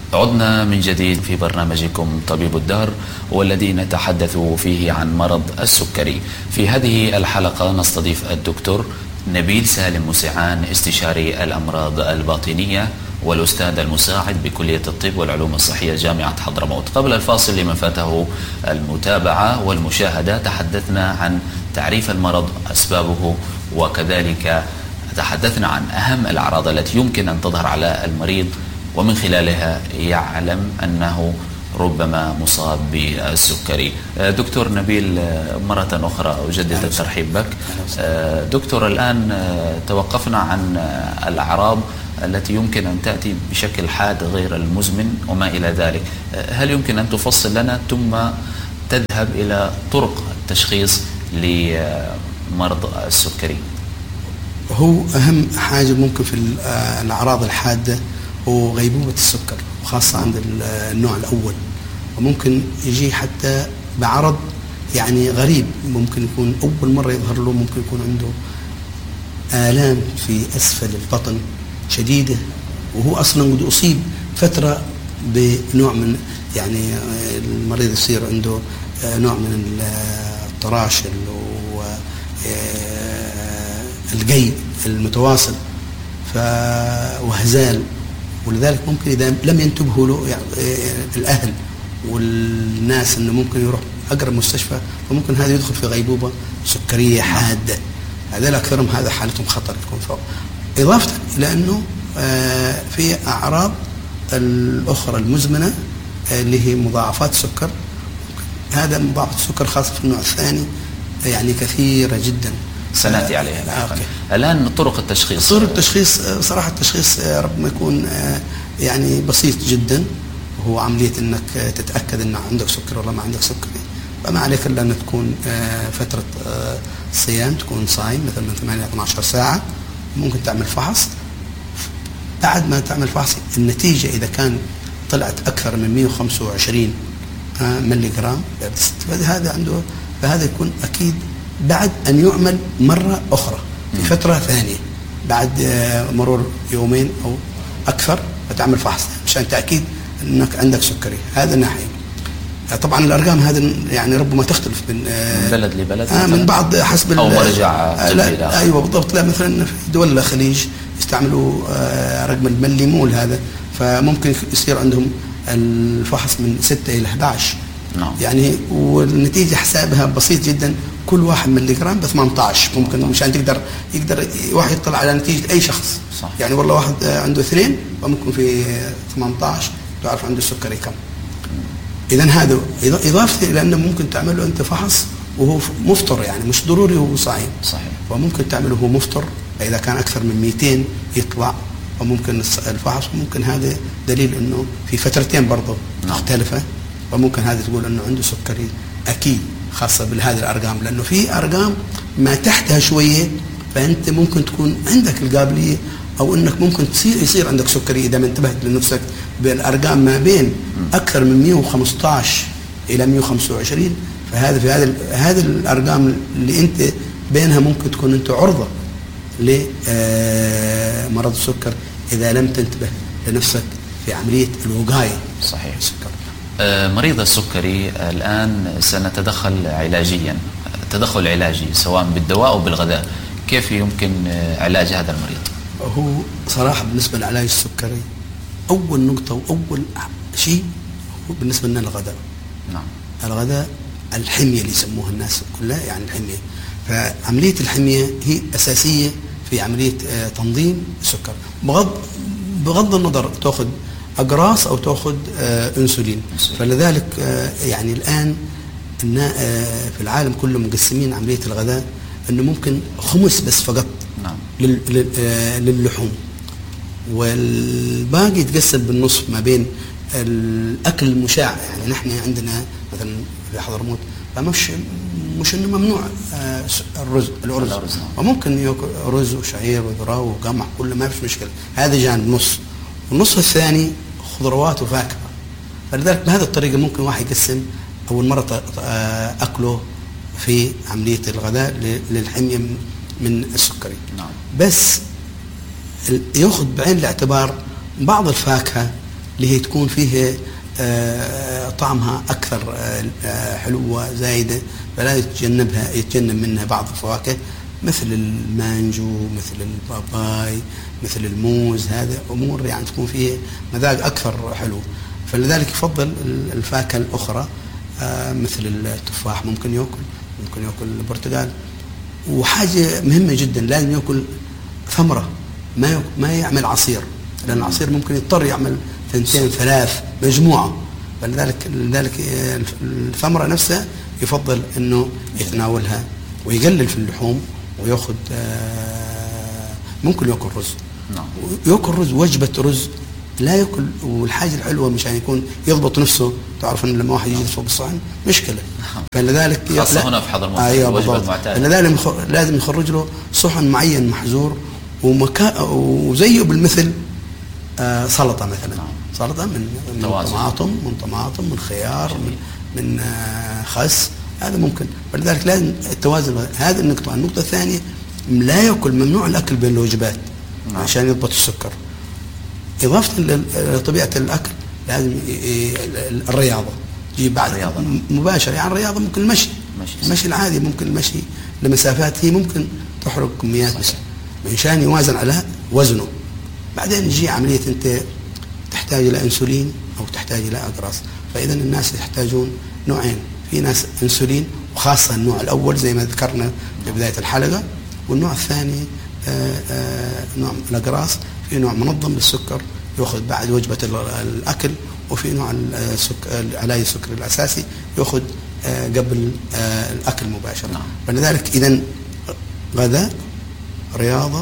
عدنا من جديد في برنامجكم طبيب الدار، والذي نتحدث فيه عن مرض السكري. في هذه الحلقة نستضيف الدكتور نبيل سالم مسعان، استشاري الأمراض الباطنية والأستاذ المساعد بكلية الطب والعلوم الصحية جامعة حضرموت. قبل الفاصل لمن فاته المتابعة والمشاهدة تحدثنا عن تعريف المرض، أسبابه، وكذلك تحدثنا عن أهم الأعراض التي يمكن أن تظهر على المريض ومن خلالها يعلم أنه ربما مصاب بالسكري. دكتور نبيل، مرة أخرى أجدد الترحيب بك. دكتور، الآن توقفنا عن الأعراض التي يمكن أن تأتي بشكل حاد غير المزمن وما إلى ذلك. هل يمكن أن تفصل لنا ثم تذهب إلى طرق التشخيص لمرض السكري؟ هو أهم حاجة ممكن في الأعراض الحادة هو غيبوبة السكر، وخاصة عند النوع الأول، وممكن يجي حتى بعرض يعني غريب. ممكن يكون أول مرة يظهر له، ممكن يكون عنده آلام في أسفل البطن شديدة، وهو أصلا قد أصيب فترة بنوع من يعني المريض يصير عنده نوع من الطراشل والجي المتواصل وهزال. ولذلك ممكن إذا لم ينتبهوا له يعني الأهل والناس أنه ممكن يروح أقرب مستشفى، فممكن هذا يدخل في غيبوبة سكرية حادة. هذول أكثرهم هذا حالتهم خطر تكون فوق، إضافة إلى أنه في أعراض الأخرى المزمنة اللي هي مضاعفات السكر. هذا مضاعفات السكر خاصة في النوع الثاني يعني كثيرة جدا، سنأتي عليها لاحقا. الآن طرق التشخيص. طرق التشخيص صراحة التشخيص ربما يكون يعني بسيط جدا، وهو عملية أنك تتأكد أن عندك سكر ولا ما عندك سكر. فما عليك إلا أن تكون فترة صيام، تكون صايم مثلا من 8 إلى 12 ساعة. ممكن تعمل فحص. بعد ما تعمل فحص النتيجة إذا كان طلعت أكثر من 125 ملي جرام هذا عنده، فهذا يكون أكيد بعد أن يعمل مرة أخرى في فترة ثانية بعد مرور يومين أو أكثر، فتعمل فحص مشان تأكيد أنك عندك سكري. هذا ناحية. طبعا الأرقام هذا يعني ربما تختلف من بلد لبلد، من بعض حسب أو مرجع أيوة بالضبط. لا مثلا في دول الخليج يستعملوا رقم المليمول هذا، فممكن يصير عندهم الفحص من 6 إلى 11. نعم. يعني والنتيجة حسابها بسيط جدا، كل 1 ملي جرام ب 18. ممكن مشان يقدر واحد يطلع على نتيجة أي شخص. صح. يعني والله واحد عنده 2 فممكن في 18 تعرف عنده السكري كم. إذا هذا إضافة إلى أنه ممكن تعمل له أنت فحص وهو مفطر، يعني مش ضروري وهو صايم. صحيح. وممكن تعمله وهو مفطر، إذا كان أكثر من 200 يطلع، وممكن الفحص. وممكن هذا دليل أنه في فترتين برضه مختلفة، وممكن هذا تقول أنه عنده سكري أكيد، خاصة بهذه الأرقام، لأنه في أرقام ما تحتها شوية فأنت ممكن تكون عندك القابلية أو أنك ممكن يصير عندك سكري إذا ما انتبهت لنفسك. بالأرقام ما بين أكثر من 115 إلى 125، فهذا في هذه الأرقام اللي أنت بينها ممكن تكون أنت عرضة لمرض السكر إذا لم تنتبه لنفسك في عملية الوقاية. صحيح. السكر. مريض السكري الآن سنتدخل علاجيا، تدخل علاجي سواء بالدواء أو بالغذاء. كيف يمكن علاج هذا المريض؟ هو صراحة بالنسبة لعلاج السكري أول نقطة وأول شيء هو بالنسبة لنا الغذاء. نعم. الغذاء، الحمية اللي يسموها الناس كلها، يعني الحمية. فعملية الحمية هي أساسية في عملية تنظيم السكر، بغض النظر تأخذ أقراص أو تأخذ أنسولين. فلذلك يعني الآن في العالم كله مقسمين عملية الغذاء أنه ممكن خمس بس فقط. نعم. للحوم، والباقي يتقسم بالنصف ما بين الأكل المشاع. يعني نحن عندنا مثلا في حضرموت مش إنه ممنوع الأرز. وممكن يأكل رز وشعير وذرة وقمح كله ما فيش مشكلة. هذا جانب نص، والنصف الثاني خضروات وفاكهة. فلذلك بهذه الطريقة ممكن واحد يقسم أول مرة أكله في عملية الغذاء للحمية من السكري. نعم. بس يأخذ بعين الاعتبار بعض الفاكهة اللي هي تكون فيه طعمها أكثر حلوة زايدة، فلا يتجنب منها بعض الفواكه مثل المانجو، مثل الباباي، مثل الموز. هذا أمور يعني تكون فيه مذاق أكثر حلو، فلذلك يفضل الفاكهة الأخرى مثل التفاح ممكن يأكل البرتقال. وحاجة مهمة جدا لازم يأكل ثمرة، ما يعمل عصير، لأن العصير ممكن يضطر يعمل 2 3 مجموعة. فلذلك الثمرة نفسها يفضل أنه يتناولها ويقلل في اللحوم، ويأخذ ممكن يأكل رز، يأكل رز، وجبة رز لا يأكل. والحاجة الحلوة مشان يكون يضبط نفسه، تعرف أن لما واحد يجي فوق الصحن مشكلة، فلذلك خاصة هنا في حضر المصري الوجبة المعتادة، فلذلك لازم يخرج له صحن معين محزور وزيه بالمثل سلطة مثلا، سلطة من طماطم، من خيار، من خس، هذا ممكن. فلذلك لازم التوازن. هذه النقطة. النقطة الثانية، لا يأكل، ممنوع الأكل بين الوجبات عشان يضبط السكر. إضافة لطبيعة الأكل لازم الرياضة تجي بعد مباشرة. يعني الرياضة ممكن المشي العادي، ممكن المشي لمسافات هي ممكن تحرق كميات بس عشان يوازن على وزنه. بعدين يجي عملية أنت تحتاج إلى أنسولين أو تحتاج إلى أقراص. فإذا الناس يحتاجون نوعين، في ناس أنسولين، وخاصة النوع الأول زي ما ذكرنا في بداية الحلقة، والنوع الثاني نوع الأقراص. في نوع منظم للسكر يأخذ بعد وجبة الأكل، وفي نوع علاج السكر الأساسي يأخذ قبل الأكل مباشرة. فلذلك إذن غذاء، رياضة،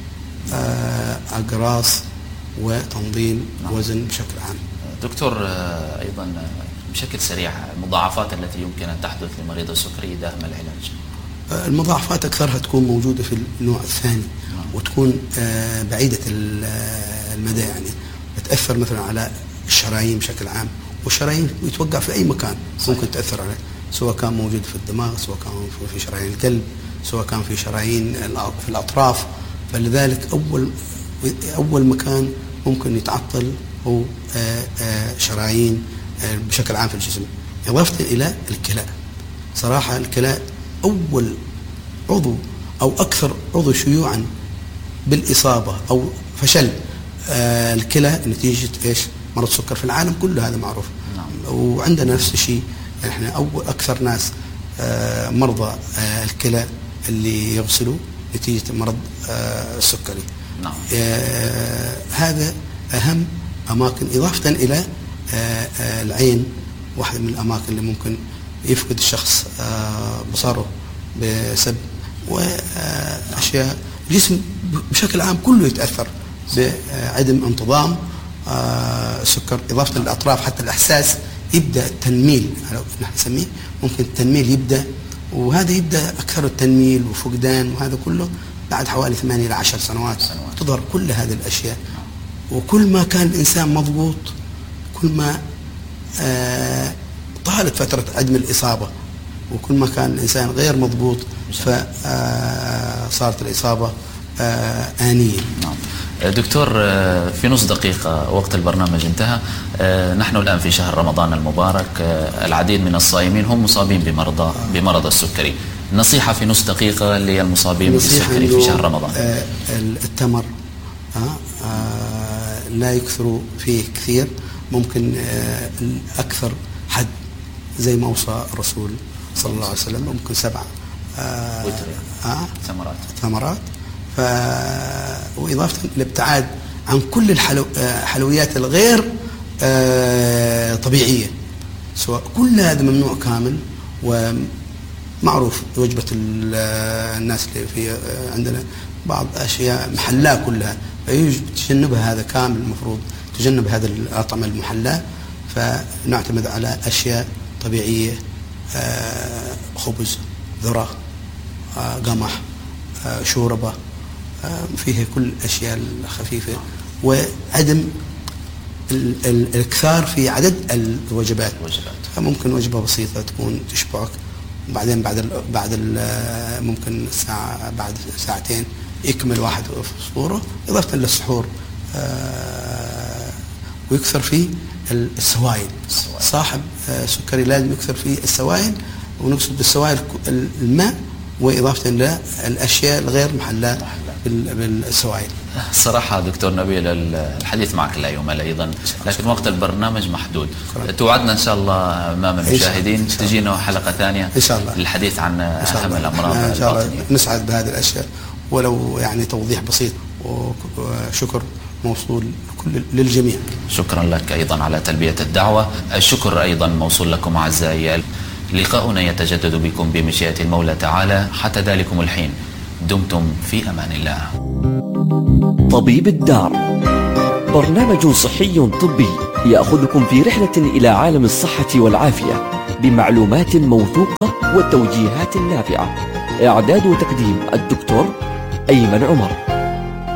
أقراص، وتنظيم وزن بشكل عام. دكتور، أيضا بشكل سريع، المضاعفات التي يمكن أن تحدث لمريض السكري داهم العلاج؟ المضاعفات أكثرها تكون موجودة في النوع الثاني، وتكون بعيدة المدى، يعني تأثر مثلا على الشرايين بشكل عام. والشرايين يتوقع في أي مكان ممكن تأثر عليه، سواء كان موجود في الدماغ، سواء كان في شرايين القلب، سواء كان في شرايين في الأطراف. فلذلك أول مكان ممكن يتعطل هو شرايين بشكل عام في الجسم. إضافة إلى الكلى، صراحة الكلى أول عضو أو أكثر عضو شيوعا بالإصابة أو فشل الكلى نتيجة إيش؟ مرض سكر في العالم كله، هذا معروف. وعندنا نفس الشيء، إحنا أكثر ناس مرضى الكلى اللي يغسلوا نتيجة مرض السكري. هذا أهم أماكن. إضافة إلى العين، واحدة من الأماكن اللي ممكن يفقد الشخص بصره بسبب، وأشياء الجسم بشكل عام كله يتأثر بعدم انتظام السكر. إضافة للأطراف، حتى الإحساس يبدأ التنميل، نحن نسميه ممكن التنميل يبدأ، وهذا يبدأ أكثر التنميل وفقدان، وهذا كله بعد حوالي 8 إلى 10 سنوات تظهر كل هذه الأشياء. وكل ما كان الإنسان مضبوط، كل ما طالت فترة عدم الإصابة، وكل ما كان الإنسان غير مضبوط فصارت الإصابة آنية. دكتور، في نص دقيقة وقت البرنامج انتهى. نحن الآن في شهر رمضان المبارك، العديد من الصائمين هم مصابين بمرض السكري. نصيحة في نص دقيقة للمصابين بالسكري في شهر رمضان. التمر لا يكثروا فيه كثير، ممكن أكثر حد زي ما وصى الرسول صلى الله عليه وسلم، ممكن 7 ثمرات. وإضافة الابتعاد عن كل الحلويات الغير طبيعية، سواء كل هذا ممنوع كامل. ومعروف وجبة الناس اللي في عندنا بعض أشياء محلاة كلها، فيجب تجنبها، هذا كامل المفروض تجنب هذا الأطعمة المحلاة، فنعتمد على أشياء طبيعية، خبز، ذرة، قمح، شوربة، فيها كل الأشياء الخفيفة، وعدم الإكثار في عدد الوجبات. ممكن وجبة بسيطة تكون تشبعك، وبعدين بعد ممكن ساعة، بعد ساعتين يكمل واحد فطوره. إضافة للسحور ويكثر فيه السوائل. صاحب سكري لازم يكثر فيه السوائل، ونقصد بالسوائل الماء وإضافة للأشياء الغير محلاة بالسوائل. صراحة دكتور نبيل الحديث معك لا يمل أيضا، لكن وقت البرنامج محدود. توعدنا إن شاء الله أمام المشاهدين تجينا حلقة ثانية إن شاء الله للحديث عن أهم الأمراض إن شاء الله. الباطنية. نسعد بهذه الأشياء، ولو يعني توضيح بسيط، وشكر موصول للجميع. شكرا لك أيضا على تلبية الدعوة. الشكر أيضا موصول لكم أعزائي. لقاؤنا يتجدد بكم بمشيئة المولى تعالى. حتى ذلكم الحين دمتم في أمان الله. طبيب الدار، برنامج صحي طبي يأخذكم في رحلة إلى عالم الصحة والعافية بمعلومات موثوقة والتوجيهات النافعة. إعداد وتقديم الدكتور أيمن عمر.